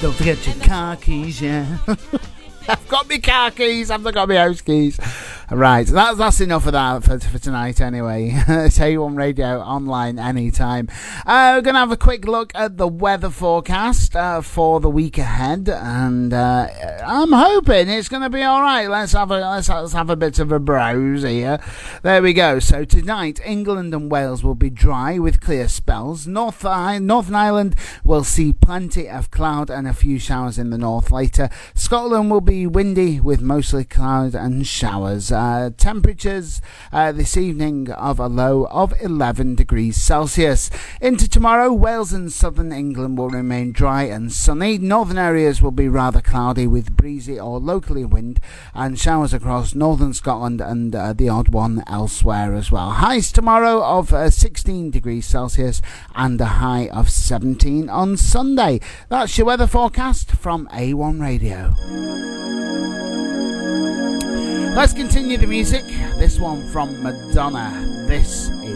Don't forget your car keys, yeah. I've got my car keys, I've not got my house keys. Right, that's enough of that for tonight anyway. It's A1 Radio online anytime. We're going to have a quick look at the weather forecast for the week ahead, and I'm hoping it's going to be alright. Let's have a bit of a browse here. There we go. So tonight, England and Wales will be dry with clear spells. Northern Ireland will see plenty of cloud and a few showers in the north later. Scotland will be windy with mostly cloud and showers. Temperatures this evening of a low of 11 degrees Celsius. Into tomorrow, Wales and southern England will remain dry and sunny. Northern areas will be rather cloudy with breezy or locally wind and showers across northern Scotland and the odd one elsewhere as well. Highs tomorrow of 16 degrees Celsius and a high of 17 on Sunday. That's your weather forecast from A1 Radio. Let's continue the music. This one from Madonna. This is